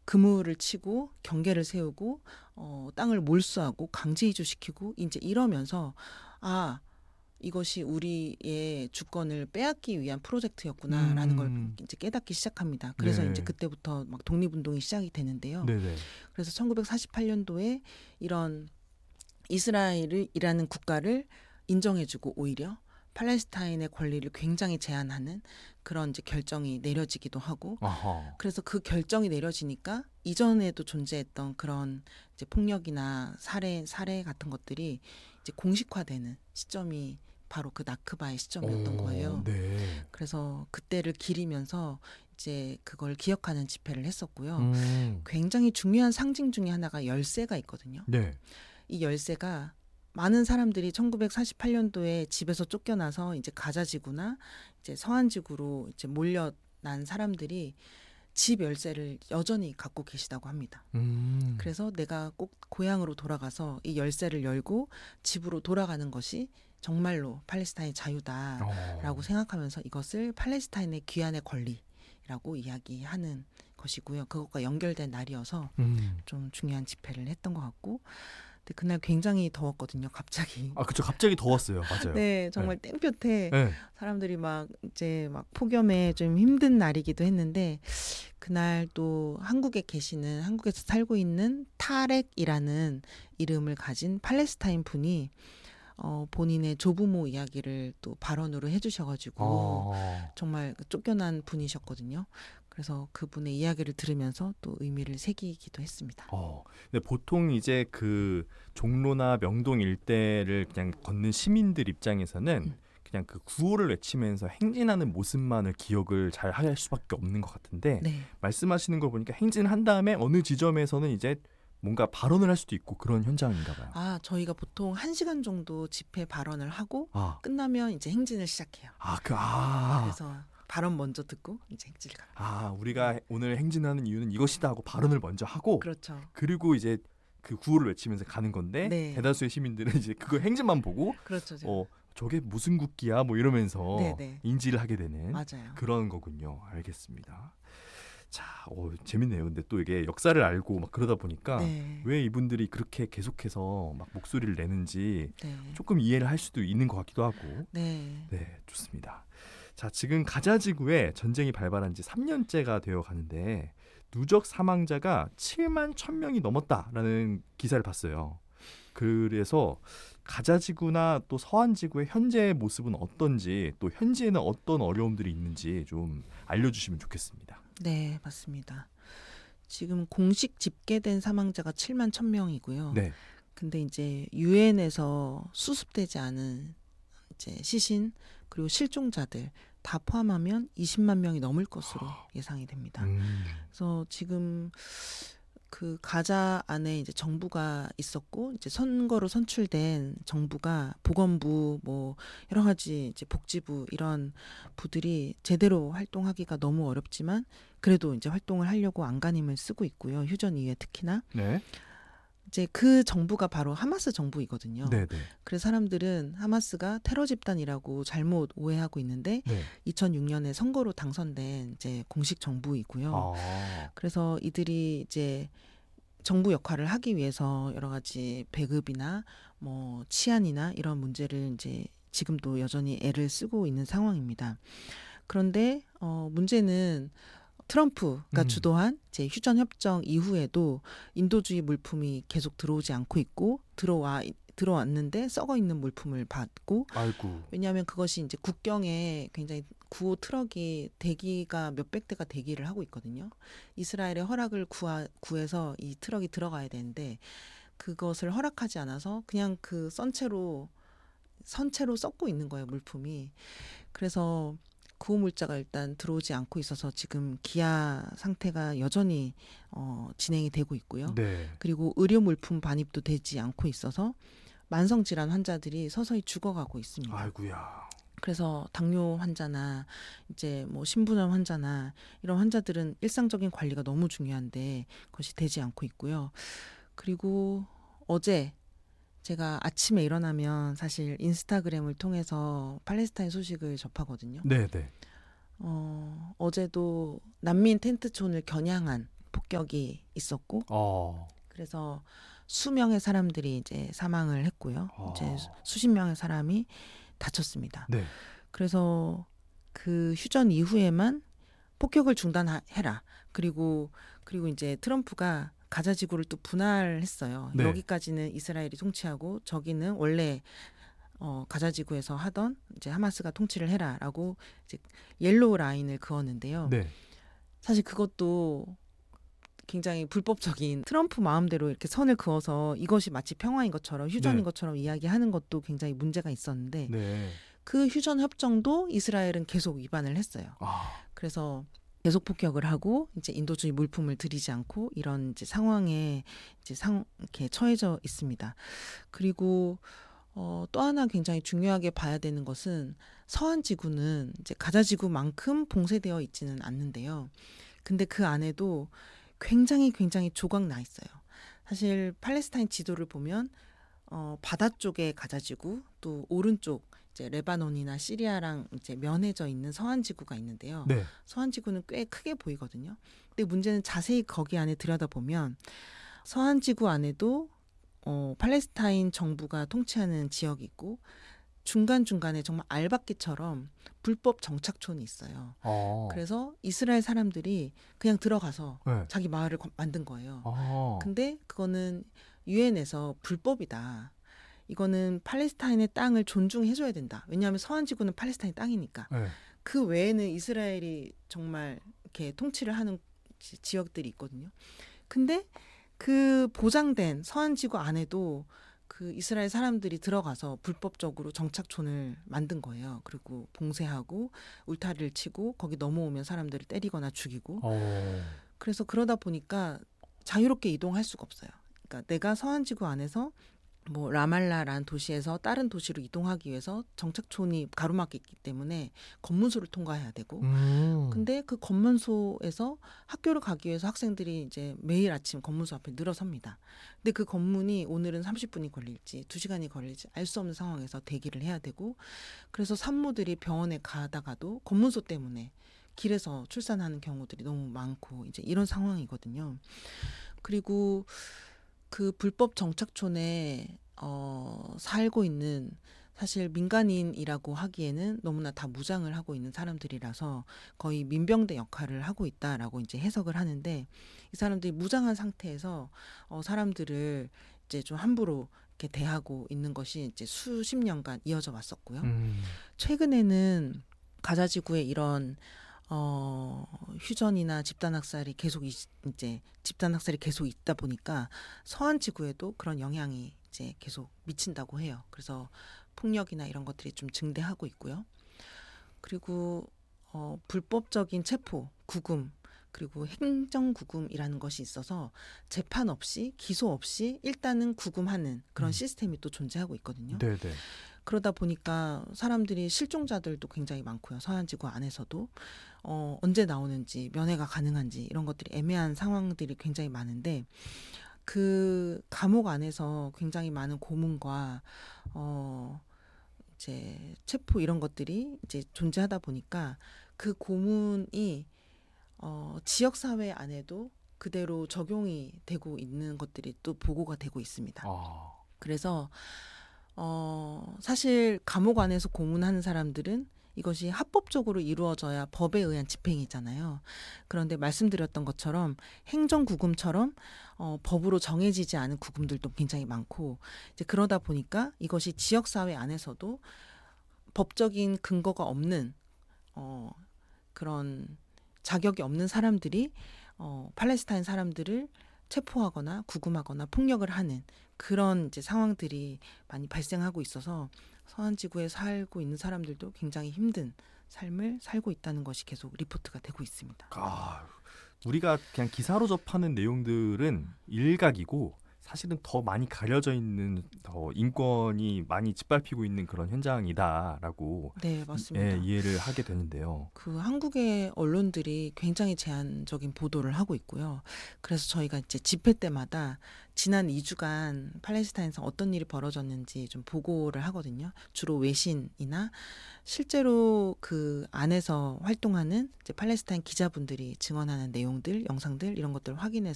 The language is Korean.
그물을 치고 경계를 세우고 땅을 몰수하고 강제 이주시키고 이제 이러면서 이것이 우리의 주권을 빼앗기 위한 프로젝트였구나라는 걸 이제 깨닫기 시작합니다. 그래서 네. 이제 그때부터 막 독립운동이 시작이 되는데요. 네네. 그래서 1948년도에 이런 이스라엘이라는 국가를 인정해주고 오히려 팔레스타인의 권리를 굉장히 제한하는 그런 이제 결정이 내려지기도 하고, 아하. 그래서 그 결정이 내려지니까 이전에도 존재했던 그런 이제 폭력이나 살해 같은 것들이 이제 공식화되는 시점이 바로 그 나크바의 시점이었던 거예요. 네. 그래서 그때를 기리면서 이제 그걸 기억하는 집회를 했었고요. 음. 굉장히 중요한 상징 중에 하나가 열쇠가 있거든요. 네. 이 열쇠가 많은 사람들이 1948년도에 집에서 쫓겨나서 이제 가자지구나 이제 서한지구로 이제 몰려난 사람들이 집 열쇠를 여전히 갖고 계시다고 합니다. 그래서 내가 꼭 고향으로 돌아가서 이 열쇠를 열고 집으로 돌아가는 것이 정말로 팔레스타인의 자유다라고 생각하면서 이것을 팔레스타인의 귀환의 권리라고 이야기하는 것이고요. 그것과 연결된 날이어서 좀 중요한 집회를 했던 것 같고, 근데 그날 굉장히 더웠거든요. 갑자기. 그쵸. 갑자기 더웠어요. 맞아요. 네, 정말 땡볕에 네. 사람들이 막 이제 막 폭염에 좀 힘든 날이기도 했는데, 그날 또 한국에서 살고 있는 타렉이라는 이름을 가진 팔레스타인 분이 본인의 조부모 이야기를 또 발언으로 해주셔가지고 정말 쫓겨난 분이셨거든요. 그래서 그분의 이야기를 들으면서 또 의미를 새기기도 했습니다. 근데 보통 이제 그 종로나 명동 일대를 그냥 걷는 시민들 입장에서는 그냥 그 구호를 외치면서 행진하는 모습만을 기억을 잘 할 수밖에 없는 것 같은데, 네. 말씀하시는 걸 보니까 행진한 다음에 어느 지점에서는 이제 뭔가 발언을 할 수도 있고 그런 현장인가 봐요. 저희가 보통 1시간 정도 집회 발언을 하고 끝나면 이제 행진을 시작해요. 그래서 발언 먼저 듣고 이제 행진을 갑니다. 우리가 오늘 행진하는 이유는 이것이다 하고 발언을 먼저 하고, 그렇죠. 그리고 이제 그 구호를 외치면서 가는 건데, 네. 대다수의 시민들은 이제 그거 행진만 보고 그렇죠. 저게 무슨 국기야 뭐 이러면서 네네. 인지를 하게 되는 맞아요. 그런 거군요. 알겠습니다. 자, 재밌네요. 근데 또 이게 역사를 알고 막 그러다 보니까 왜 이분들이 그렇게 계속해서 막 목소리를 내는지 조금 이해를 할 수도 있는 것 같기도 하고. 네, 좋습니다. 자, 지금 가자지구에 전쟁이 발발한 지 3년째가 되어 가는데 누적 사망자가 7만 1,000명이 넘었다라는 기사를 봤어요. 그래서 가자지구나 또 서한지구의 현재의 모습은 어떤지, 또 현지에는 어떤 어려움들이 있는지 좀 알려주시면 좋겠습니다. 네, 맞습니다. 지금 공식 집계된 사망자가 7만 1,000명이고요. 네. 근데 이제 유엔에서 수습되지 않은 이제 시신 그리고 실종자들 다 포함하면 20만 명이 넘을 것으로 예상이 됩니다. 그래서 지금 그 가자 안에 이제 정부가 있었고, 이제 선거로 선출된 정부가 보건부 뭐 여러 가지 이제 복지부 이런 부들이 제대로 활동하기가 너무 어렵지만 그래도 이제 활동을 하려고 안간힘을 쓰고 있고요. 휴전 이후에 특히나. 네. 이제 그 정부가 바로 하마스 정부이거든요. 네네. 그래서 사람들은 하마스가 테러 집단이라고 잘못 오해하고 있는데 2006년에 선거로 당선된 이제 공식 정부이고요. 그래서 이들이 이제 정부 역할을 하기 위해서 여러 가지 배급이나 뭐 치안이나 이런 문제를 이제 지금도 여전히 애를 쓰고 있는 상황입니다. 그런데 문제는 트럼프가 주도한 이제 휴전 협정 이후에도 인도주의 물품이 계속 들어오지 않고 있고, 들어왔는데 썩어 있는 물품을 받고, 왜냐하면 그것이 이제 국경에 굉장히 구호 트럭이 대기가 몇백 대가 대기를 하고 있거든요. 이스라엘의 허락을 구해서 이 트럭이 들어가야 되는데 그것을 허락하지 않아서 그냥 그 선체로 썩고 있는 거예요, 물품이. 그래서 구호물자가 일단 들어오지 않고 있어서 지금 기아 상태가 여전히 진행이 되고 있고요. 그리고 의료 물품 반입도 되지 않고 있어서 만성 질환 환자들이 서서히 죽어가고 있습니다. 아이고야. 그래서 당뇨 환자나 이제 뭐 신부전 환자나 이런 환자들은 일상적인 관리가 너무 중요한데 그것이 되지 않고 있고요. 그리고 어제 제가 아침에 일어나면 사실 인스타그램을 통해서 팔레스타인 소식을 접하거든요. 네네. 어제도 난민 텐트촌을 겨냥한 폭격이 있었고 그래서 수명의 사람들이 이제 사망을 했고요. 이제 수십 명의 사람이 다쳤습니다. 네. 그래서 그 휴전 이후에만 폭격을 중단해라. 그리고 이제 트럼프가 가자 지구를 또 분할했어요. 네. 여기까지는 이스라엘이 통치하고 저기는 원래 가자 지구에서 하던 이제 하마스가 통치를 해라라고 이제 옐로우 라인을 그었는데요. 네. 사실 그것도 굉장히 불법적인 트럼프 마음대로 이렇게 선을 그어서 이것이 마치 평화인 것처럼 휴전인 것처럼 이야기하는 것도 굉장히 문제가 있었는데 그 휴전 협정도 이스라엘은 계속 위반을 했어요. 그래서 계속 폭격을 하고 이제 인도주의 물품을 들이지 않고 이런 이제 상황에 이제 이렇게 처해져 있습니다. 그리고 또 하나 굉장히 중요하게 봐야 되는 것은 서한 지구는 이제 가자 지구만큼 봉쇄되어 있지는 않는데요. 근데 그 안에도 굉장히 조각 나 있어요. 사실 팔레스타인 지도를 보면 바다 쪽에 가자 지구, 또 오른쪽 이제 레바논이나 시리아랑 이제 면해져 있는 서한 지구가 있는데요. 네. 서한 지구는 꽤 크게 보이거든요. 근데 문제는 자세히 거기 안에 들여다보면 서한 지구 안에도 팔레스타인 정부가 통치하는 지역이 있고 중간중간에 정말 알박기처럼 불법 정착촌이 있어요. 그래서 이스라엘 사람들이 그냥 들어가서 자기 마을을 만든 거예요. 근데 그거는 유엔에서 불법이다. 이거는 팔레스타인의 땅을 존중해줘야 된다. 왜냐하면 서한지구는 팔레스타인 땅이니까. 그 외에는 이스라엘이 정말 이렇게 통치를 하는 지역들이 있거든요. 근데 그 보장된 서한지구 안에도 그 이스라엘 사람들이 들어가서 불법적으로 정착촌을 만든 거예요. 그리고 봉쇄하고 울타리를 치고 거기 넘어오면 사람들을 때리거나 죽이고. 그래서 그러다 보니까 자유롭게 이동할 수가 없어요. 그러니까 내가 서한지구 안에서 뭐 라말라라는 도시에서 다른 도시로 이동하기 위해서 정착촌이 가로막혀 있기 때문에 검문소를 통과해야 되고 근데 그 검문소에서 학교를 가기 위해서 학생들이 이제 매일 아침 검문소 앞에 늘어섭니다. 근데 그 검문이 오늘은 30분이 걸릴지 2시간이 걸릴지 알 수 없는 상황에서 대기를 해야 되고 그래서 산모들이 병원에 가다가도 검문소 때문에 길에서 출산하는 경우들이 너무 많고 이제 이런 상황이거든요. 그리고 그 불법 정착촌에 살고 있는 사실 민간인이라고 하기에는 너무나 다 무장을 하고 있는 사람들이라서 거의 민병대 역할을 하고 있다라고 이제 해석을 하는데 이 사람들이 무장한 상태에서 사람들을 이제 좀 함부로 이렇게 대하고 있는 것이 이제 수십 년간 이어져 왔었고요. 최근에는 가자지구에 이런 휴전이나 집단학살이 계속 있다 보니까 서한 지구에도 그런 영향이 이제 계속 미친다고 해요. 그래서 폭력이나 이런 것들이 좀 증대하고 있고요. 그리고 불법적인 체포, 구금, 그리고 행정구금이라는 것이 있어서 재판 없이 기소 없이 일단은 구금하는 그런 시스템이 또 존재하고 있거든요. 네네. 그러다 보니까 사람들이 실종자들도 굉장히 많고요. 서한지구 안에서도 언제 나오는지 면회가 가능한지 이런 것들이 애매한 상황들이 굉장히 많은데 그 감옥 안에서 굉장히 많은 고문과 이제 체포 이런 것들이 이제 존재하다 보니까 그 고문이 지역 사회 안에도 그대로 적용이 되고 있는 것들이 또 보고가 되고 있습니다. 그래서 사실 감옥 안에서 고문하는 사람들은 이것이 합법적으로 이루어져야 법에 의한 집행이잖아요. 그런데 말씀드렸던 것처럼 행정구금처럼 법으로 정해지지 않은 구금들도 굉장히 많고 이제 그러다 보니까 이것이 지역사회 안에서도 법적인 근거가 없는 그런 자격이 없는 사람들이 팔레스타인 사람들을 체포하거나 구금하거나 폭력을 하는 그런 이제 상황들이 많이 발생하고 있어서 서한지구에 살고 있는 사람들도 굉장히 힘든 삶을 살고 있다는 것이 계속 리포트가 되고 있습니다. 우리가 그냥 기사로 접하는 내용들은 일각이고 사실은 더 많이 가려져 있는 더 인권이 많이 짓밟히고 있는 그런 현장이다라고 네, 맞습니다. 이해를 하게 되는데요. 그 한국의 언론들이 굉장히 제한적인 보도를 하고 있고요. 그래서 저희가 이제 집회 때마다 지난 2주간 팔레스타인에서 어떤 일이 벌어졌는지 좀 보고를 하거든요. 주로 외신이나 실제로 그 안에서 활동하는 이제 팔레스타인 기자분들이 증언하는 내용들, 영상들 이런 것들을 확인해서